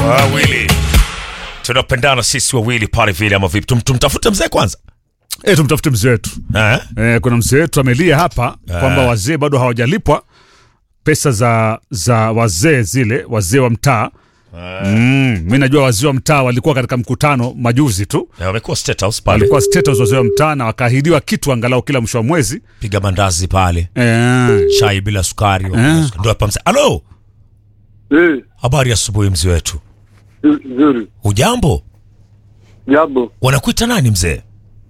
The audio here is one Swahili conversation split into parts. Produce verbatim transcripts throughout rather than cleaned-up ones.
Wawili. Tunapendana sisi wawili pale vile ama vipi? Tumtafute mzee kwanza. Eh, tumtafute mzee wetu. Eh? Eh, kuna mzee wetu amelia hapa kwamba wazee bado hawajalipwa pesa za za wazee zile, wazee wa mtaa. Mm, mimi najua wazee wa mtaa walikuwa katika mkutano majuzi tu. Ya, wamekuwa state house pale. Walikuwa state house wazee wa mtaa na wakaahidiwa kitu angalau kila mwisho wa mwezi. Piga mandazi pale. Eh. Chai bila sukari. Eh. Ndio hapa mzee. Hello. Eh, Habari asubuhi mzee wetu. nzuri. Hujambo? Jambo. Wanakuita nani mzee?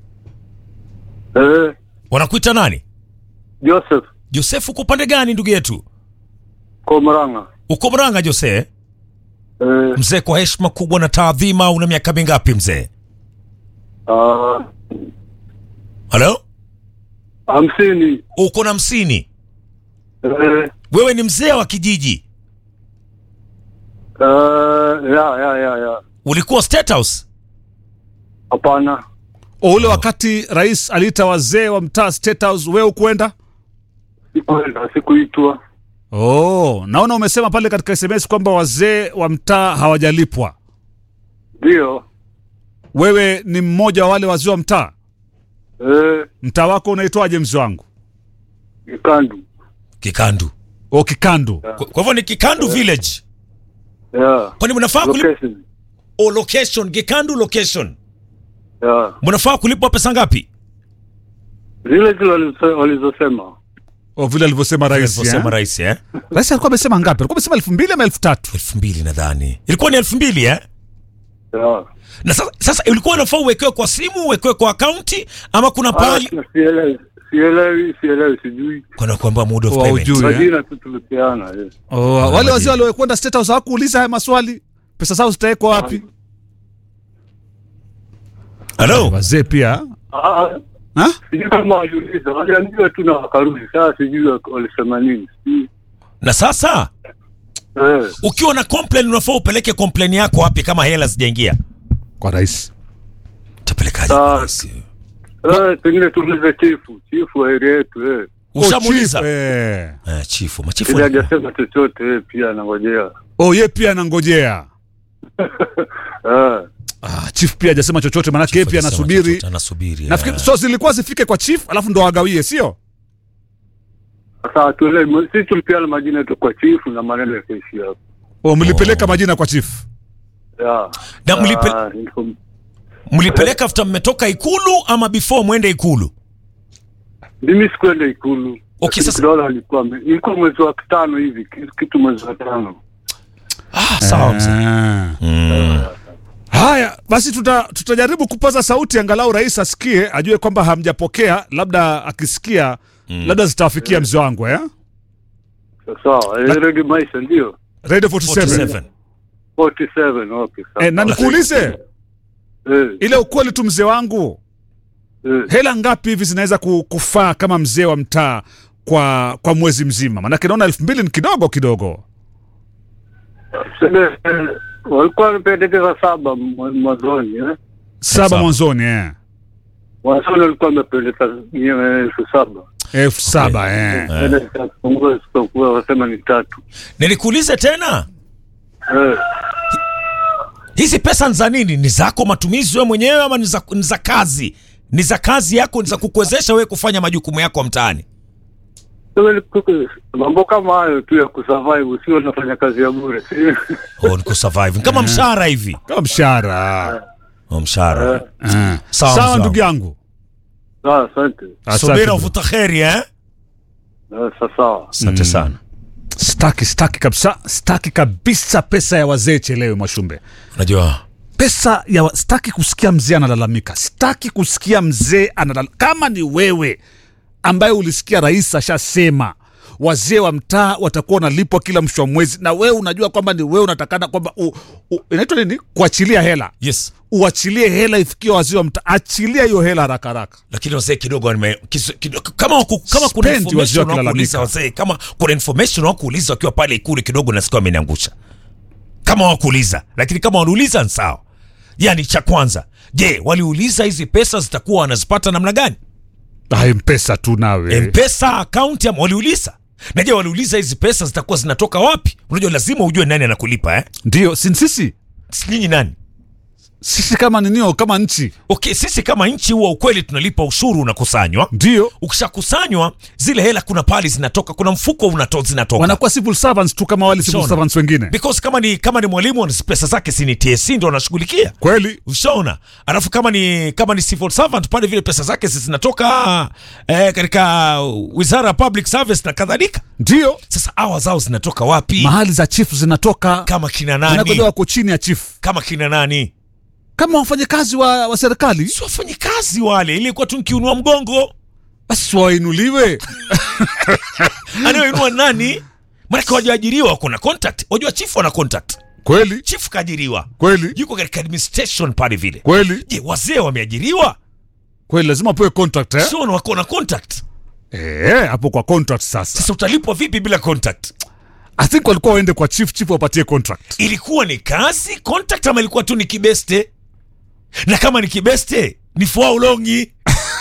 Eh, Wanakuita nani? Joseph Joseph, uko pande gani ndugu yetu? Komranga. Uko Mranga Jose? Eh, Mzee, kwa heshima kubwa na taadhima, una miaka mingapi mzee? ah, Hello? hamsini. Uko na hamsini. Eh, Wewe ni mzee wa kijiji. eh, ya, ya, ya, ya. Ulikuwa state house? Hapana. Ule wakati rais aliita wazee wa mtaa state house, wewe ukwenda? Sikuenda, sikuitwa. Oh, naona umesema pale katika S M S kwamba wazee wa mtaa hawajalipwa. Ndio. Wewe ni mmoja wa wale wazee wa mtaa? Eh, Mtaa wako unaitwaje mzee wangu? Ikandu. Kikandu. O Kikandu. Kwa kwa hivyo ni Kikandu village. Ya. Kwani mnafaa kulipwa Location. o location, Kikandu location. Ya. Mnafaa kulipwa pesa ngapi? Zile zile walizo- walizosema. O vile alivyosema rais. Sema Eh? rais eh? Rais alikuwa amesema ngapi? Alikuwa amesema elfu mbili ama elfu tatu? elfu mbili nadhani. Ilikuwa ni elfu mbili eh? Ya. Na sasa, sasa ilikuwa inafaa uwekewe kwa simu, uwekewe kwa akaunti ama kuna Ah, pahali sielewi, sielewi, sielewi, sijui. kuna kuambia mode of Wa payment. ujui. Eh? Majina tu tulipeana. Eh. Oh, wale wazee waliokwenda state house hawakuuliza haya maswali. Pesa zao zitawekwa wapi? Hello? Wazee pia. Ah, Ha? sijui kama waliuliza. Waliambiwa tu na wakarudi. Sasa sijui walisema nini. Sijui. Na sasa Eh. ukiwa na complain unafaa upeleke complain yako wapi kama hela zijaingia? Kwa rais. Utapelekaje Ah. kwa rais? Eh, pengine tuulize chifu, chifu wa area yetu eh. Ushamuuliza? Oh, chief, eh. Eh, chifu, machifu. Ili hajasema chochote eh, pia anangojea. Oh, ye pia anangojea. Eh. Ah, chief pia hajasema chochote maana yake pia anasubiri. Anasubiri. Nafikiri eh. so zilikuwa zifike kwa chief alafu ndo wagawie, sio? Sasa tuelewe, sisi tulipeana majina yetu kwa chifu na maneno yakaishi hapo. Oh, mlipeleka majina kwa chief. Ya. Na mlipe- Ah, inform- Mlipeleka after mmetoka ikulu ama before mwende ikulu? Mimi sikuenda ikulu. Okay, sasa- Dola alikuwa ilikuwa mwezi wa tano hivi, kitu- kitu mwezi wa tano. Ah, sawa mzee. Ah. Mm. Haya, basi tuta, tutajaribu kupaza sauti angalau rais asikie, ajue kwamba hamjapokea, labda akisikia mm. labda zitawafikia mzee wangu eh? Sawa, eh, Radio Maisha ndio. Radio forty-seven. forty-seven. forty-seven, okay. Sawa. Eh, na nikuulize Eh, ile ukweli tu mzee wangu, eh. hela ngapi hivi zinaweza ku- kufaa kama mzee wa mtaa kwa kwa mwezi mzima? Maanake naona elfu mbili ni kidogo kidogo. Sema, eh, walikuwa wamependekeza saba mwa- mwanzoni eh. Saba Saba. mwanzoni eh. Mwanzoni walikuwa wamependekeza mia- elfu saba. elfu saba eh. Baada ya kupungua sikuwa wasema ni tatu. Nilikuulize tena, Eh. hizi pesa ni za nini? Ni zako matumizi wewe mwenyewe ama ni za, ni za kazi? Ni za kazi yako, ni za kukuwezesha wewe kufanya majukumu yako mtaani? Sema ni kuku- mambo kama hayo tu ya kusurvive, usio unafanya kazi ya bure. Oh, ni kusurvive. Kama mshahara hivi. Kama mshahara. Oh, mshahara. Eh. Sawa, Sawa sawa. ndugu yangu. Sawa, asante. Asante. Subira uvuta kheri eh? Eh, sa- sawa. Asante sana. Staki, staki kabisa, staki kabisa pesa ya wazee chelewe Mwashumbe. Unajua Pesa ya wa... staki kusikia mzee analalamika, staki kusikia mzee analalamika. Kama ni wewe ambaye ulisikia rais ashasema wazee wa mtaa watakuwa wanalipwa kila mwisho wa mwezi, na wewe unajua kwamba ni wewe unatakana kwamba u... u... inaitwa nini, kuachilia hela, yes, uachilie hela ifikie wazee wa mtaa, achilia hiyo hela haraka haraka. lakini wazee kidogo nime kiso- kidogo, kama waku, kama kuna Spendi wazee information wakilalamika. wakuuliza wazee, kama kuna information wakuuliza wakiwa pale ikulu kidogo, nasikia wameniangusha kama wakuuliza, lakini kama waliuliza ni sawa. Yani cha kwanza, je, waliuliza hizi pesa zitakuwa wanazipata namna gani? Hai, mpesa tu nawe. M-Pesa account ama waliuliza? Na je, waliuliza hizi pesa zitakuwa zinatoka wapi? Unajua lazima ujue nani anakulipa eh? Ndio, sin sisi Nyinyi nani? Sisi kama ninio, kama nchi. Okay, sisi kama nchi huwa ukweli tunalipa ushuru unakusanywa. Ndio. Ukishakusanywa zile hela kuna pali zinatoka, kuna mfuko unatoka zinatoka. Wanakuwa civil servants tu kama wale civil Ushaona? servants wengine. Because kama ni kama ni mwalimu ana pesa zake si ni T S C ndio anashughulikia. Kweli. Ushaona? Alafu kama ni kama ni civil servant pale vile pesa zake zinatoka eh, katika Wizara ya Public Service na kadhalika. Ndio. Sasa hawa zao zinatoka wapi? Mahali za chief zinatoka. Kama kina nani? Zinakolewa wako chini ya chief. Kama kina nani? Kama wafanyakazi wa, wa serikali. Si wafanyakazi wale, ilikuwa tu nikiunua mgongo. Basi wainuliwe. Anayoinua nani? Maana wajaajiriwa kuna contact. Wajua chief wana contact. Kweli. Chief kaajiriwa. Kweli. Yuko katika administration pale vile. Kweli. Je, wazee wameajiriwa? Kweli lazima pewe contract eh? Sio wako na contact. Eh, hapo kwa contract sasa. Sasa utalipwa vipi bila contact? I think walikuwa waende kwa chief, chief wapatie contract. Ilikuwa ni kazi contact ama ilikuwa tu ni kibeste? Na kama ni kibeste, ni fua ulongi.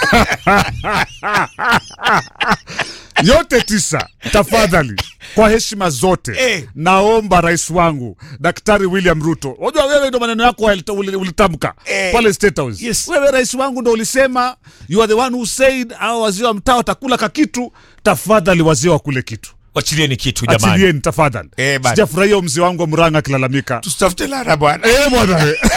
Yote tisa, tafadhali, kwa heshima zote, Eh. naomba rais wangu Daktari William Ruto. Unajua wewe ndo maneno yako ulita- uli- ulitamka Eh. pale State House. Yes. Wewe rais wangu ndo ulisema you are the one who said hao wazee wa mtaa watakula kakitu. Tafadhali wazee wakule kitu. Wachilieni kitu jamani. Achilieni tafadhali. Eh, bana. Sijafurahia mzee wangu wa Murang'a akilalamika. Tusitafute lara bwana. Eh bwana.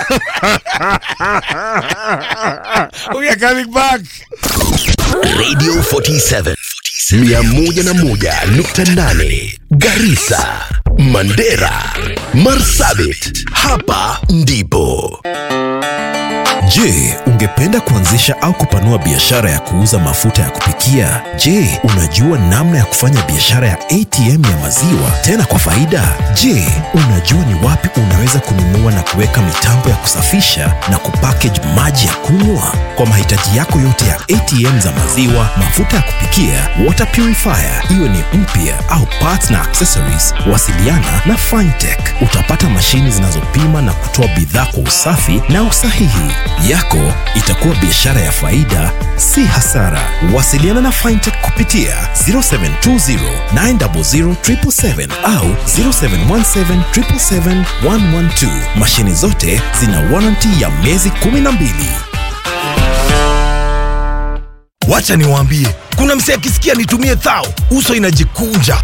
We are coming back. Radio forty-seven mia moja na moja nukta nane Garissa, Mandera, Marsabit. Hapa ndipo. Je, ungependa kuanzisha au kupanua biashara ya kuuza mafuta ya kupikia? Je, unajua namna ya kufanya biashara ya A T M ya maziwa tena kwa faida? Je, unajua ni wapi unaweza kununua na kuweka mitambo ya kusafisha na kupackage maji ya kunywa? Kwa mahitaji yako yote ya A T M za maziwa, mafuta ya kupikia, water purifier, iwe ni mpya au parts na accessories, wasiliana na Fintech. Utapata mashini zinazopima na kutoa bidhaa kwa usafi na usahihi. Yako itakuwa biashara ya faida, si hasara. Wasiliana na Fintech kupitia zero seven two zero nine zero zero seven seven au zero seven one seven seven seven one one two. Mashini zote zina warranty ya miezi kumi na mbili. Wacha niwaambie, kuna msee akisikia nitumie thao, uso inajikunja.